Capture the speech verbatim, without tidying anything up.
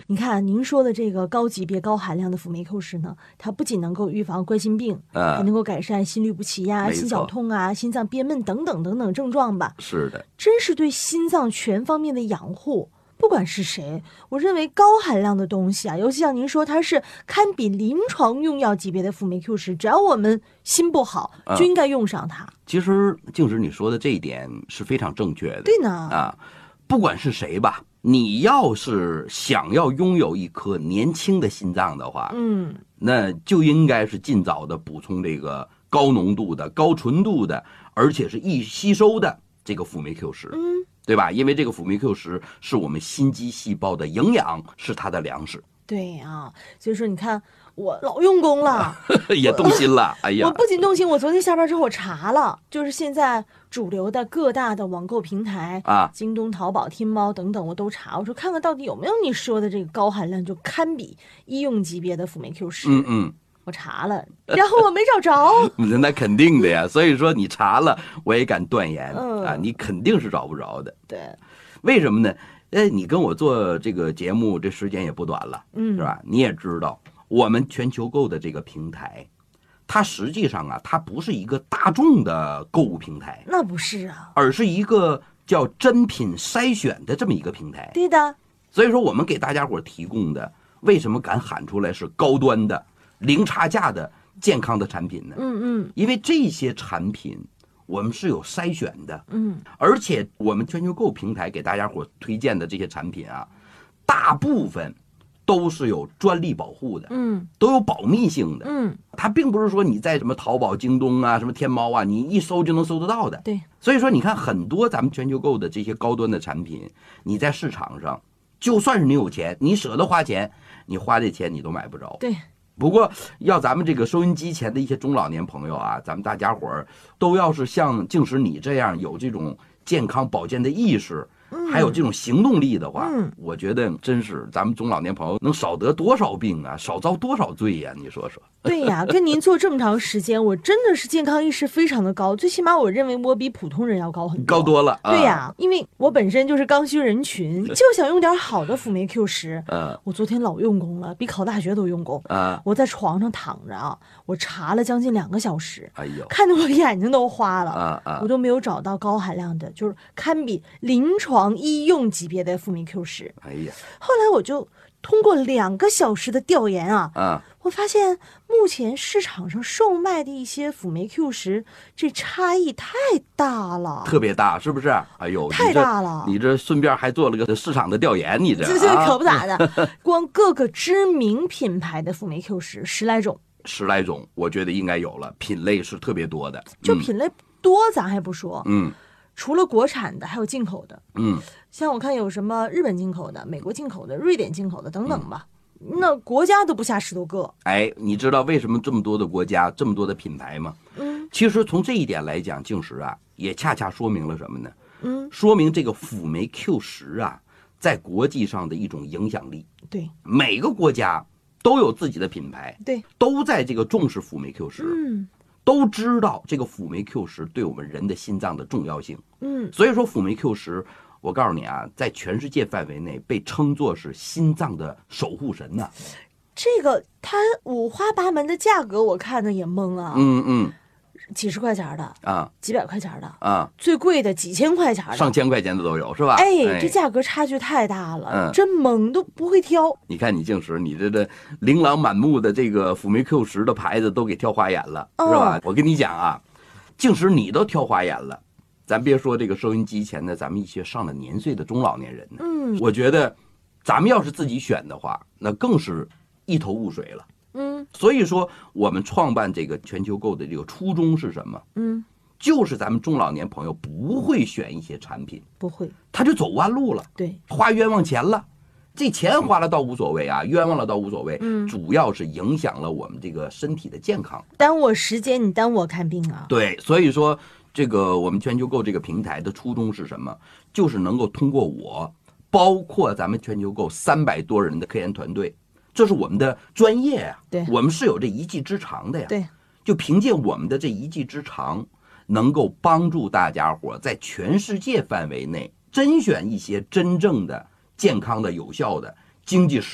你看您说的这个高级别高含量的辅酶 Q 十呢，它不仅能够预防冠心病， 呃、 还能够改善心律不齐呀、心绞痛啊、心脏憋闷等等等等症状吧。 是的， 真是对心脏全方面的养护。不管是谁，我认为高含量的东西啊，尤其像您说它是堪比临床用药级别的辅酶 Q 十，只要我们心不好，就应该用上它。 嗯、其实静止你说的这一点是非常正确的。 对呢， 啊，不管是谁吧，你要是想要拥有一颗年轻的心脏的话， 嗯， 那就应该是尽早的补充这个高浓度的、高纯度的，而且是易吸收的这个辅酶 Q 十。 嗯。 对吧？因为这个辅酶 Q 十是我们心肌细胞的营养，是它的粮食。 对啊，所以说你看我老用功了， 也动心了。哎呀， 我不仅动心，我昨天下班之后我查了，就是现在主流的各大的网购平台啊， 京东、淘宝、天猫等等，我都查，我说看看到底有没有你说的这个高含量就堪比医用级别的辅酶 Q 十。 嗯嗯。 我查了，然后我没找着。 那肯定的呀，所以说你查了，我也敢断言、 嗯、 啊，你肯定是找不着的。 对， 为什么呢？哎，你跟我做这个节目，这时间也不短了， 嗯， 是吧？你也知道，我们全球购的这个平台，它实际上啊，它不是一个大众的购物平台， 那不是啊， 而是一个叫真品筛选的这么一个平台。 对的。 所以说，我们给大家伙提供的，为什么敢喊出来是高端的？零差价的健康的产品呢？ 嗯嗯， 因为这些产品我们是有筛选的， 嗯， 而且我们全球购平台给大家伙推荐的这些产品啊，大部分都是有专利保护的， 嗯， 都有保密性的， 嗯， 它并不是说你在什么淘宝、京东啊、什么天猫啊，你一搜就能搜得到的。 对， 所以说你看很多咱们全球购的这些高端的产品，你在市场上，就算是你有钱，你舍得花钱，你花这钱你都买不着。 对。 不过，要咱们这个收音机前的一些中老年朋友啊，咱们大家伙儿都要是像静时你这样有这种健康保健的意识，还有这种行动力的话， 嗯， 我觉得真是咱们中老年朋友能少得多少病啊，少遭多少罪呀、啊？你说说。 对呀，跟您做这么长时间，我真的是健康意识非常的高，最起码我认为我比普通人要高很多， 高多了。 对呀，因为我本身就是刚需人群，就想用点好的辅酶 Q 十。 嗯， 我昨天老用功了，比考大学都用功。 啊， 我在床上躺着啊，我查了将近两个小时， 哎呦， 看得我眼睛都花了。 啊啊， 我都没有找到高含量的，就是堪比临床医用级别的辅酶 Q 十。 哎呀， 后来我就通过两个小时的调研啊， 啊， 我发现目前市场上售卖的一些辅酶 Q 十，这差异太大了， 特别大，是不是？哎呦， 太大了！ 你 这, 你这顺便还做了个市场的调研，你这这这可不咋的，光各个知名品牌的辅酶 Q 十十来种， 十来种，我觉得应该有了，品类是特别多的。 就品类多，咱还不说， 嗯。 除了国产的，还有进口的， 嗯， 像我看有什么日本进口的、美国进口的、瑞典进口的等等吧，嗯、那国家都不下十多个。 哎，你知道为什么这么多的国家、这么多的品牌吗？ 嗯， 其实从这一点来讲，静时啊，也恰恰说明了什么呢？ 嗯， 说明这个辅酶 Q 十啊，在国际上的一种影响力。 对， 每个国家都有自己的品牌， 对， 都在这个重视辅酶 Q 十。 嗯。 都知道这个辅酶 Q 十对我们人的心脏的重要性， 嗯， 所以说辅酶 Q 十，我告诉你啊，在全世界范围内被称作是心脏的守护神呐、啊。 这个它五花八门的价格，我看着也懵啊。 嗯嗯， 几十块钱的啊， 几百块钱的啊， 最贵的几千块钱的， 上千块钱的都有，是吧？ 哎， 哎这价格差距太大了， 嗯、 真懵，都不会挑。 你看你静时，你这这琳琅满目的这个辅酶 Q 十的牌子都给挑花眼了， 哦、 是吧？我跟你讲啊，静时你都挑花眼了，咱别说这个收音机前的咱们一些上了年岁的中老年人呢， 嗯， 我觉得咱们要是自己选的话，那更是一头雾水了。 嗯， 所以说我们创办这个全球购的这个初衷是什么？ 嗯， 就是咱们中老年朋友不会选一些产品， 不会， 他就走弯路了， 对， 花冤枉钱了。这钱花了倒无所谓啊，冤枉了倒无所谓， 嗯， 主要是影响了我们这个身体的健康， 耽误我时间，你耽误我看病啊。 对，所以说这个我们全球购这个平台的初衷是什么？就是能够通过我，包括咱们全球购三百多人的科研团队。这是我们的专业呀、啊， 对， 我们是有这一技之长的呀。 对， 就凭借我们的这一技之长，能够帮助大家伙在全世界范围内甄选一些真正的、健康的、有效的、经济